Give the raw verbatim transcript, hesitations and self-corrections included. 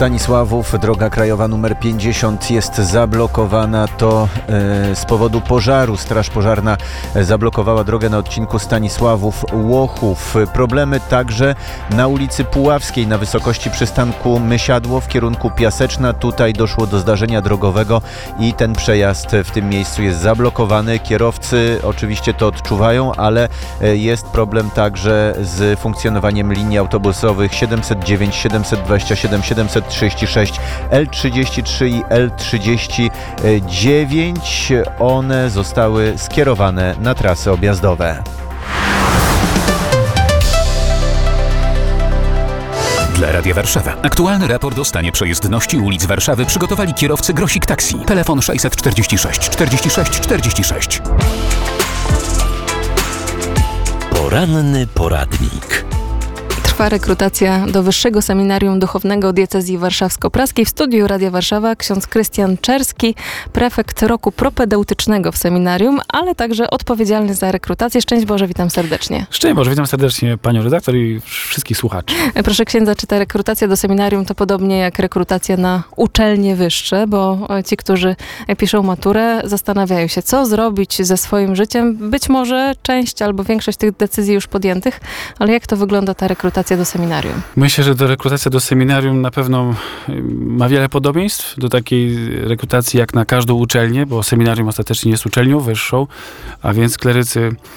Stanisławów, droga krajowa numer pięćdziesiąt jest zablokowana. To e, z powodu pożaru. Straż pożarna zablokowała drogę na odcinku Stanisławów-Łochów. Problemy także na ulicy Puławskiej na wysokości przystanku Mysiadło w kierunku Piaseczna. Tutaj doszło do zdarzenia drogowego i ten przejazd w tym miejscu jest zablokowany. Kierowcy oczywiście to odczuwają, ale jest problem także z funkcjonowaniem linii autobusowych siedemset dziewięć, siedemset dwadzieścia siedem, siedemset trzydzieści sześć, L trzydzieści trzy i L trzydzieści dziewięć. One zostały skierowane na trasy objazdowe. Dla Radia Warszawa. Aktualny raport o stanie przejezdności ulic Warszawy przygotowali kierowcy Grosik Taxi. Telefon sześćset czterdzieści sześć, czterdzieści sześć, czterdzieści sześć. Poranny poradnik. Trwa rekrutacja do Wyższego Seminarium Duchownego Diecezji Warszawsko-Praskiej. W studiu Radia Warszawa ksiądz Krystian Czerski, prefekt roku propedeutycznego w seminarium, ale także odpowiedzialny za rekrutację. Szczęść Boże, witam serdecznie. Szczęść Boże, witam serdecznie panią redaktor i wszystkich słuchaczy. Proszę księdza, czy ta rekrutacja do seminarium to podobnie jak rekrutacja na uczelnie wyższe? Bo ci, którzy piszą maturę, zastanawiają się, co zrobić ze swoim życiem. Być może część albo większość tych decyzji już podjętych, ale jak to wygląda ta rekrutacja do seminarium? Myślę, że do rekrutacja do seminarium na pewno ma wiele podobieństw do takiej rekrutacji jak na każdą uczelnię, bo seminarium ostatecznie jest uczelnią wyższą, a więc klerycy